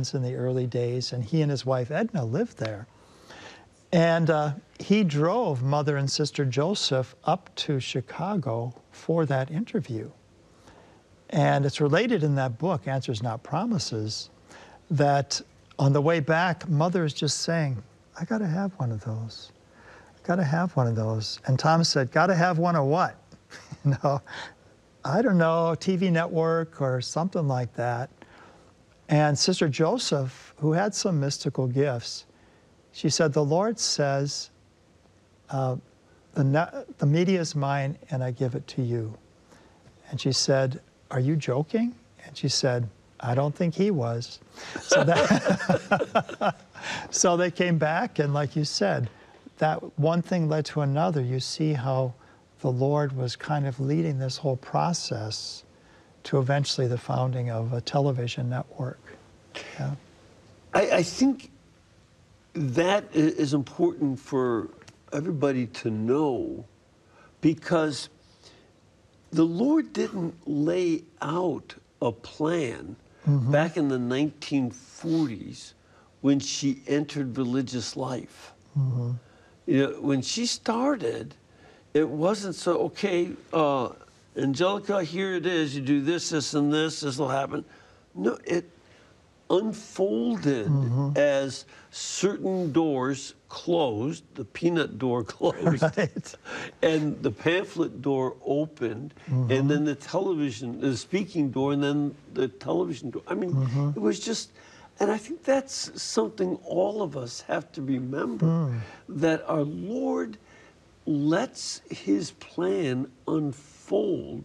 friends in the early days, and he and his wife Edna lived there. And he drove Mother and Sister Joseph up to Chicago for that interview. And it's related in that book, Answers Not Promises, that on the way back, Mother is just saying, I got to have one of those. I got to have one of those. And Tom said, got to have one of what? You know, I don't know, TV network or something like that. And Sister Joseph, who had some mystical gifts, she said, the Lord says, the media is mine and I give it to you. And she said, are you joking? And she said, I don't think he was. So, so they came back, and like you said, that one thing led to another. You see how the Lord was kind of leading this whole process to eventually the founding of a television network. Yeah. I think that is important for everybody to know, because the Lord didn't lay out a plan back in the 1940s when she entered religious life. You know, when she started, it wasn't so, okay, Angelica, here it is, you do this, this, and this will happen. No, it unfolded as certain doors closed, the peanut door closed, right, and the pamphlet door opened, and then the television, the speaking door, and then the television door. I mean, it was just, and I think that's something all of us have to remember, that our Lord lets his plan unfold.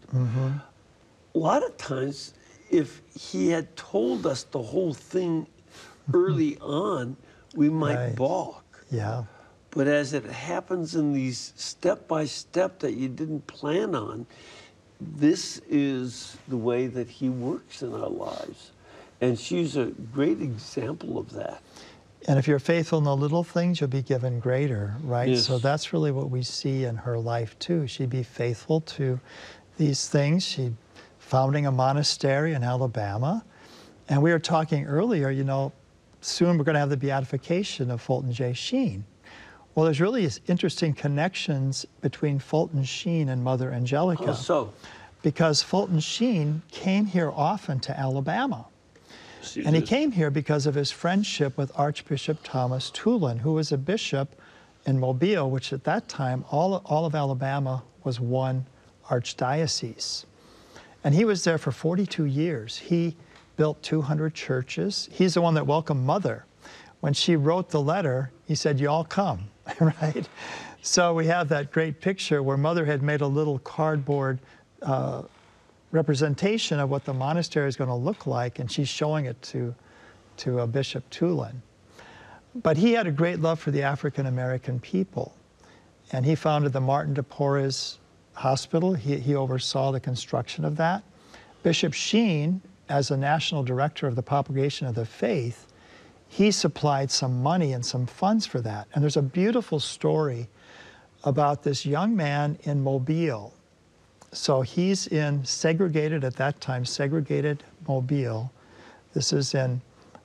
A lot of times, if he had told us the whole thing early on, we might balk. Yeah. But as it happens in these step-by-step that you didn't plan on, this is the way that he works in our lives. And she's a great example of that. And if you're faithful in the little things, you'll be given greater, right? Yes. So that's really what we see in her life too. She'd be faithful to these things. She founding a monastery in Alabama. And we were talking earlier, you know, soon we're going to have the beatification of Fulton J. Sheen. Well, there's really interesting connections between Fulton Sheen and Mother Angelica. How so? Because Fulton Sheen came here often to Alabama. And he came here because of his friendship with Archbishop Thomas Tulin, who was a bishop in Mobile, which at that time, all of Alabama was one archdiocese. And he was there for 42 years. He built 200 churches. He's the one that welcomed Mother. When she wrote the letter, he said, you all come, right? So we have that great picture where Mother had made a little cardboard representation of what the monastery is going to look like, and she's showing it to Bishop Tulin. But he had a great love for the African-American people, and he founded the Martin de Porres Hospital. He oversaw the construction of that. Bishop Sheen, as a national director of the propagation of the faith, he supplied some money and some funds for that. And there's a beautiful story about this young man in Mobile. So he's in segregated, at that time, segregated Mobile. This is in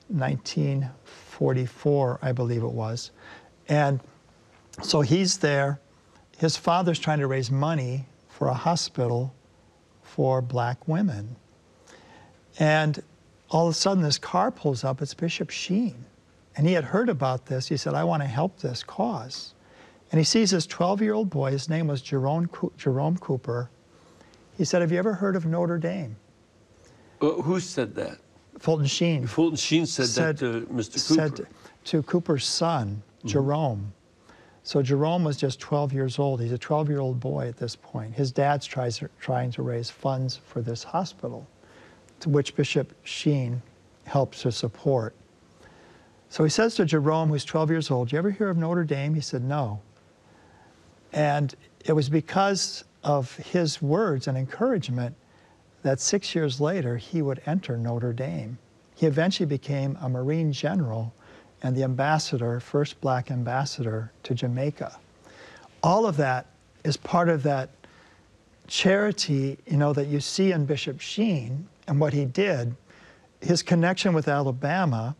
1944, I believe it was. And so he's there. His father's trying to raise money for a hospital for black women. And all of a sudden, this car pulls up. It's Bishop Sheen. And he had heard about this. He said, I want to help this cause. And he sees this 12-year-old boy. His name was Jerome Cooper. He said, have you ever heard of Notre Dame? Who said that? Fulton Sheen. Fulton Sheen said that to Mr. Cooper. Said to Cooper's son, Jerome. So Jerome was just 12 years old. He's a 12-year-old boy at this point. His dad's trying to raise funds for this hospital, to which Bishop Sheen helps to support. So he says to Jerome, who's 12 years old, you ever hear of Notre Dame? He said, no. And it was because of his words and encouragement that 6 years later, he would enter Notre Dame. He eventually became a Marine general and the ambassador, first black ambassador to Jamaica. All of that is part of that charity, you know, that you see in Bishop Sheen and what he did. His connection with Alabama